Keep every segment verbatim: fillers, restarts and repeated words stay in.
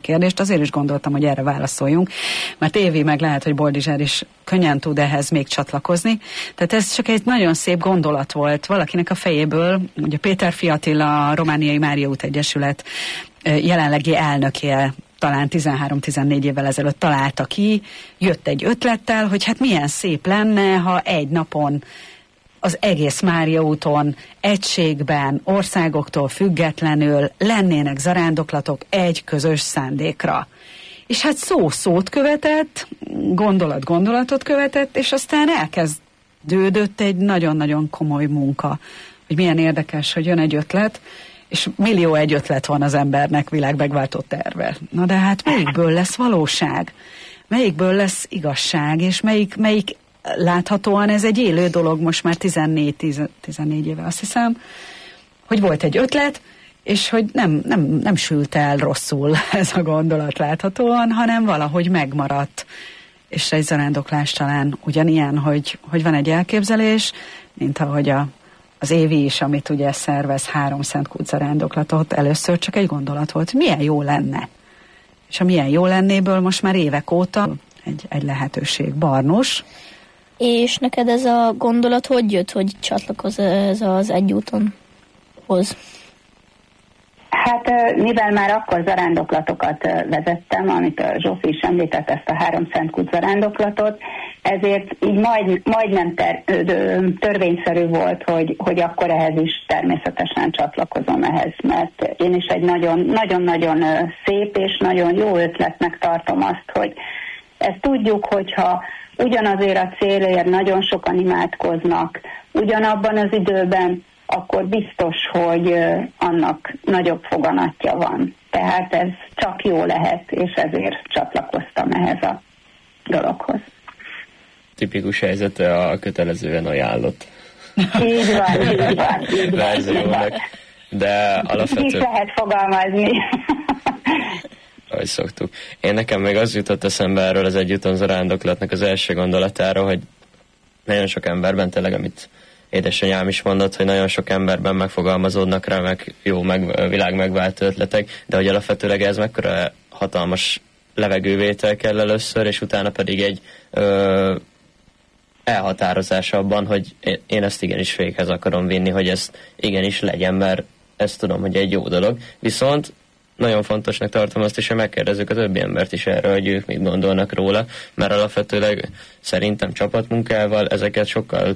kérdést, azért is gondoltam, hogy erre válaszoljunk, mert Évi meg lehet, hogy Boldizsár is könnyen tud ehhez még csatlakozni. Tehát ez csak egy nagyon szép gondolat volt valakinek a fejéből, ugye Péter Fiatilla, a Romániai Mária út Egyesület jelenlegi elnöke talán tizenhárom-tizennégy évvel ezelőtt találta ki, jött egy ötlettel, hogy hát milyen szép lenne, ha egy napon az egész Mária úton egységben, országoktól függetlenül lennének zarándoklatok egy közös szándékra. És hát szó szót követett, gondolat gondolatot követett, és aztán elkezdődött egy nagyon-nagyon komoly munka, hogy milyen érdekes, hogy jön egy ötlet, és millió egy ötlet van az embernek világmegváltó terve. Na de hát melyikből lesz valóság? Melyikből lesz igazság? És melyik, melyik láthatóan ez egy élő dolog most már tizennégy éve, azt hiszem, hogy volt egy ötlet, és hogy nem, nem, nem sült el rosszul ez a gondolat láthatóan, hanem valahogy megmaradt. És egy zarándoklás talán ugyanilyen, hogy, hogy van egy elképzelés, mint ahogy a az Évi is, amit ugye szervez három Szentkút zarándoklatot, először csak egy gondolat volt, milyen jó lenne. És a milyen jó lennéből most már évek óta egy, egy lehetőség. Barnus. És neked ez a gondolat hogy jött, hogy csatlakozz ez az egyútonhoz? Hát mivel már akkor zarándoklatokat vezettem, amit a Zsófi is említett, ezt a három Szentkút zarándoklatot, ezért így majd, majdnem ter, törvényszerű volt, hogy, hogy akkor ehhez is természetesen csatlakozom ehhez, mert én is egy nagyon-nagyon szép és nagyon jó ötletnek tartom azt, hogy ezt tudjuk, hogyha ugyanazért a célért nagyon sokan imádkoznak, ugyanabban az időben, akkor biztos, hogy annak nagyobb foganatja van. Tehát ez csak jó lehet, és ezért csatlakoztam ehhez a dologhoz. Tipikus helyzete a kötelezően ajánlott. Így van, így van. Így verziónak. De alapvetően... Így lehet fogalmazni. Ahogy szoktuk. Én nekem még az jutott eszembe erről az egyúton zarándoklatnak az első gondolatáról, hogy nagyon sok emberben tényleg, amit édesanyám is mondott, hogy nagyon sok emberben megfogalmazódnak rá, meg jó meg, világ megváltó ötletek, de hogy alapvetőleg ez mekkora hatalmas levegővétel kell először, és utána pedig egy ö, elhatározás abban, hogy én ezt igenis véghez akarom vinni, hogy ez igenis legyen, mert ezt tudom, hogy egy jó dolog. Viszont nagyon fontosnak tartom azt is, hogy megkérdezzük a többi embert is erről, hogy ők mit gondolnak róla, mert alapvetőleg szerintem csapatmunkával ezeket sokkal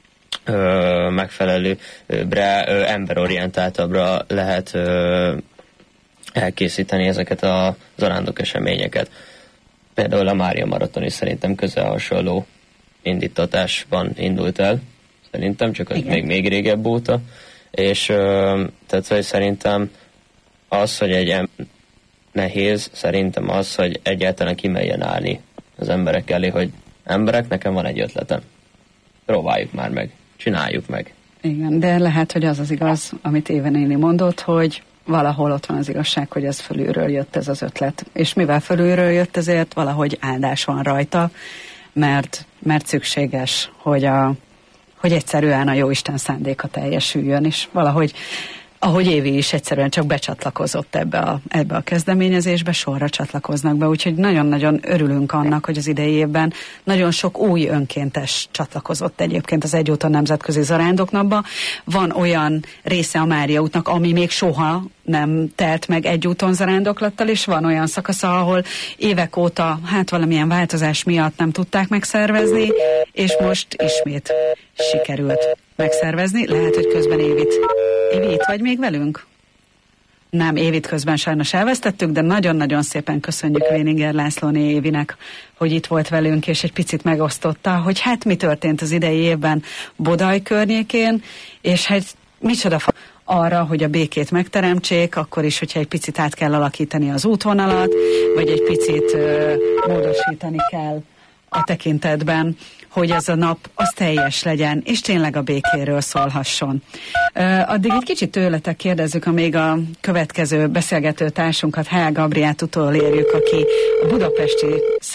Ö, megfelelőbbre, ö, emberorientáltabbra lehet ö, elkészíteni ezeket a zarándok eseményeket. Például a Mária Maraton is szerintem közel hasonló indítatásban indult el. Szerintem, csak az még, még régebb óta. És ö, tehát, hogy szerintem az, hogy egy em- nehéz, szerintem az, hogy egyáltalán kimeljen állni az emberek elé, hogy emberek, nekem van egy ötletem. Próbáljuk már meg. Csináljuk meg. Igen, de lehet, hogy az az igaz, amit Éve néni mondott, hogy valahol ott van az igazság, hogy ez fölülről jött ez az ötlet. És mivel fölülről jött, ezért valahogy áldás van rajta, mert, mert szükséges, hogy, a, hogy egyszerűen a Jóisten szándéka teljesüljön, és valahogy ahogy Évi is egyszerűen csak becsatlakozott ebbe a, ebbe a kezdeményezésbe, sorra csatlakoznak be, úgyhogy nagyon-nagyon örülünk annak, hogy az idei évben nagyon sok új önkéntes csatlakozott egyébként az Egyúton Nemzetközi Zarándoknapba. Van olyan része a Mária útnak, ami még soha nem telt meg egyúton zarándoklattal, és van olyan szakasza, ahol évek óta, hát valamilyen változás miatt nem tudták megszervezni, és most ismét sikerült megszervezni. Lehet, hogy közben Évit. Évi, itt vagy még velünk? Nem, Évit közben sajnos elvesztettük, de nagyon-nagyon szépen köszönjük Véninger Lászlóné Évinek, hogy itt volt velünk, és egy picit megosztotta, hogy hát mi történt az idei évben Bodaj környékén, és hát micsoda arra, hogy a békét megteremtsék, akkor is, hogyha egy picit át kell alakítani az útvonalat, vagy egy picit uh, módosítani kell a tekintetben, hogy ez a nap az teljes legyen, és tényleg a békéről szólhasson. Uh, addig egy kicsit tőletek kérdezzük, amíg a következő beszélgető társunkat, H. Gabriát utolérjük, aki a budapesti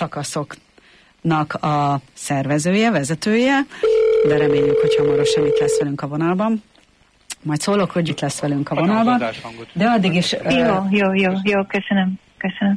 szakaszoknak a szervezője, vezetője, de reméljük, hogy hamarosan itt lesz velünk a vonalban. Majd szólok, hogy itt lesz velünk a vonalban. De addig is... Uh, jó, jó, jó, jó, köszönöm, köszönöm.